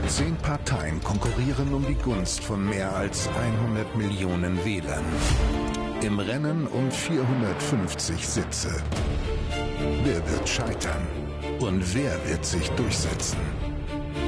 10 Parteien konkurrieren um die Gunst von mehr als 100 Millionen Wählern. Im Rennen um 450 Sitze. Wer wird scheitern? Und wer wird sich durchsetzen?